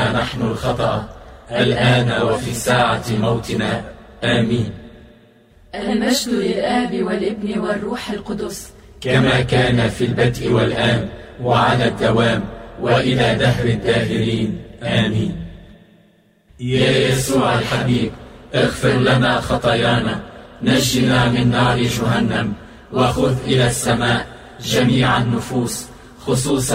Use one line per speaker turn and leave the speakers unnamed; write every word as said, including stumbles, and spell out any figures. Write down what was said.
نحن الخطأ الآن وفي ساعة موتنا، آمين.
المجد للآب والابن والروح القدس،
كما كان في البدء والآن وعلى الدوام وإلى دهر الداهرين، آمين. يا يسوع الحبيب، اغفر لنا خطايانا، نجنا من نار جهنم، وخذ إلى السماء جميع النفوس، خصوصا